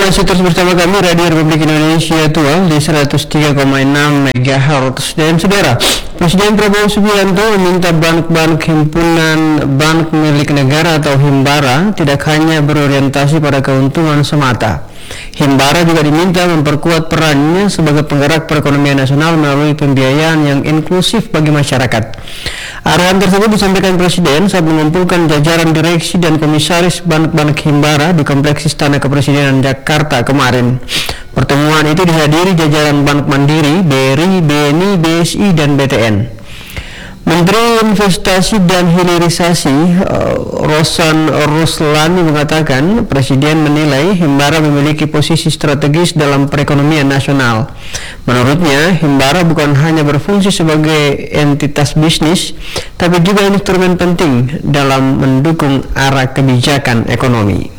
masih terus bersama kami Radio Republik Indonesia Tua di 103,6 MHz. Dan saudara, Presiden Prabowo Subianto meminta bank-bank himpunan bank milik negara atau Himbara tidak hanya berorientasi pada keuntungan semata. Himbara juga diminta memperkuat perannya sebagai penggerak perekonomian nasional melalui pembiayaan yang inklusif bagi masyarakat. Arahan tersebut disampaikan Presiden saat mengumpulkan jajaran direksi dan komisaris bank-bank Himbara di Kompleks Istana Kepresidenan Jakarta kemarin. Pertemuan itu dihadiri jajaran Bank Mandiri, BRI, BNI, BSI, dan BTN. Menteri Investasi dan Hilirisasi Rosan Ruslani mengatakan Presiden menilai Himbara memiliki posisi strategis dalam perekonomian nasional. Menurutnya, Himbara bukan hanya berfungsi sebagai entitas bisnis, tapi juga instrumen penting dalam mendukung arah kebijakan ekonomi.